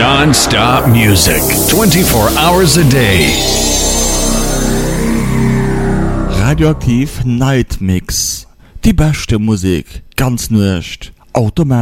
Non-stop music, 24 hours a day. Radioaktiv Night Mix. Die beste Musik, ganz nicht automatisch.